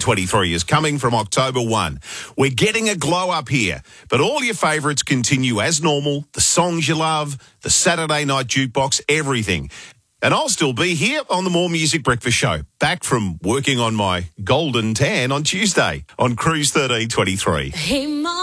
1323 is coming from October 1. We're getting a glow up here, but all your favourites continue as normal, the songs you love, the Saturday night jukebox, everything. And I'll still be here on the More Music Breakfast Show, back from working on my golden tan on Tuesday on Cruise 1323. Hey, Mom.